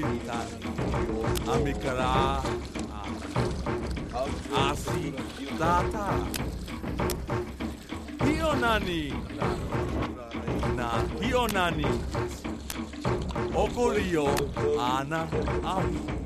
Tani, Amikara, Asi, Tata, Hionani, Na Hionani, Okorio, Ana, Avi.